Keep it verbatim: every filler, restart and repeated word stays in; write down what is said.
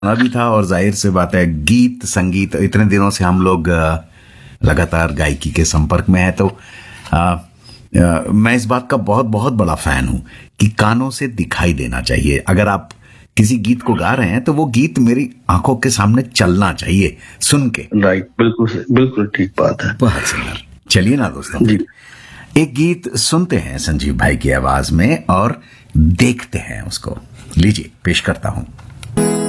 भी था, और जाहिर से बात है गीत संगीत इतने दिनों से हम लोग अ, लगातार गायकी के संपर्क में है, तो अ, अ, मैं इस बात का बहुत बहुत बड़ा फैन हूं कि कानों से दिखाई देना चाहिए। अगर आप किसी गीत को गा रहे हैं तो वो गीत मेरी आंखों के सामने चलना चाहिए सुन के। राइट, बिल्कुल सही, बिल्कुल ठीक बात है। बहुत सुंदर। चलिए ना दोस्तों, जी, एक गीत सुनते हैं संजीव भाई की आवाज में और देखते हैं उसको। लीजिए पेश करता हूं।